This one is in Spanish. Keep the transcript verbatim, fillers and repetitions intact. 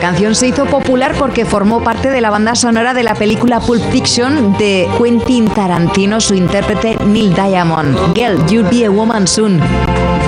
canción se hizo popular porque formó parte de la banda sonora de la película Pulp Fiction de Quentin Tarantino, su intérprete Neil Diamond. Girl, you'll be a woman soon.